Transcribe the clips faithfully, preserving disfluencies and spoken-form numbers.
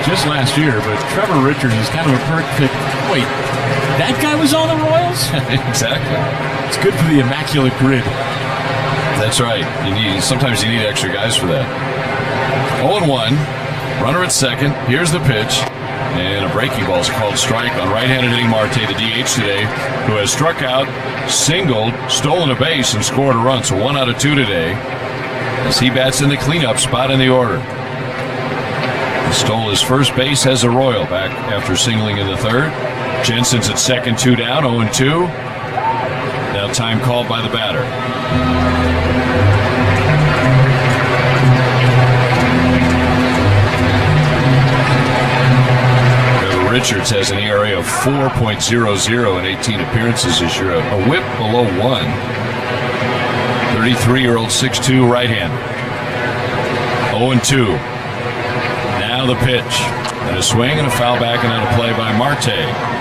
just last year, but Trevor Richards is kind of a perfect. Wait, that guy was on the Royals? Exactly. It's good for the immaculate grid. That's right. You need sometimes you need extra guys for that. oh and one. Runner at second. Here's the pitch. And a breaking ball is called strike on right-handed hitting Marte, the D H today, who has struck out, singled, stolen a base, and scored a run. So one out of two today as he bats in the cleanup spot in the order. He stole his first base as a Royal back after singling in the third. Jensen's at second, two down, oh and two. Now time called by the batter. Richards has an E R A of four point oh oh in eighteen appearances this year, a whip below one. thirty-three-year-old six two right-hander. oh and two. Now the pitch. And a swing and a foul back and out of play by Marte.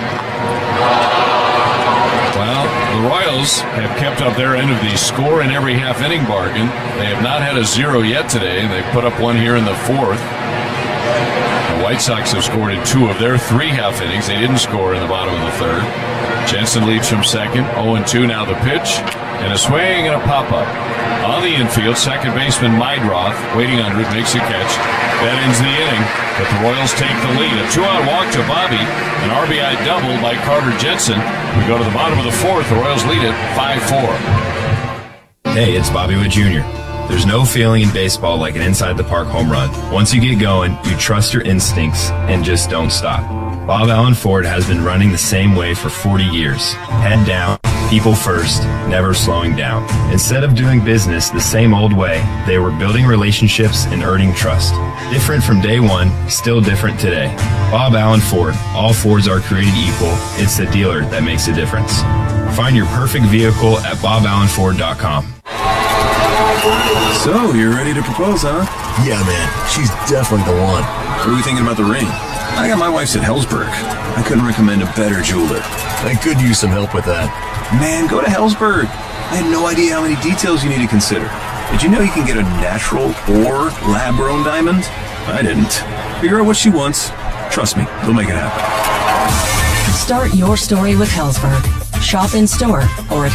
Well, the Royals have kept up their end of the score in every half-inning bargain. They have not had a zero yet today. They put up one here in the fourth. The White Sox have scored in two of their three half innings. They didn't score in the bottom of the third. Jensen leads from second. oh and two now the pitch. And a swing and a pop-up. On the infield, second baseman Meidroth waiting under it, makes a catch. That ends the inning, but the Royals take the lead. A two-out walk to Bobby. An R B I double by Carter Jensen. We go to the bottom of the fourth. The Royals lead it five four. Hey, it's Bobby Witt Junior There's no feeling in baseball like an inside-the-park home run. Once you get going, you trust your instincts and just don't stop. Bob Allen Ford has been running the same way for forty years. Head down, people first, never slowing down. Instead of doing business the same old way, they were building relationships and earning trust. Different from day one, still different today. Bob Allen Ford. All Fords are created equal. It's the dealer that makes a difference. Find your perfect vehicle at bob allen ford dot com. So, you're ready to propose, huh? Yeah, man. She's definitely the one. What are we thinking about the ring? I got my wife's at Hellsberg. I couldn't recommend a better jeweler. I could use some help with that. Man, go to Hellsberg. I had no idea how many details you need to consider. Did you know you can get a natural or lab-grown diamond? I didn't. Figure out what she wants. Trust me, they'll make it happen. Start your story with Hellsberg. Shop in store or at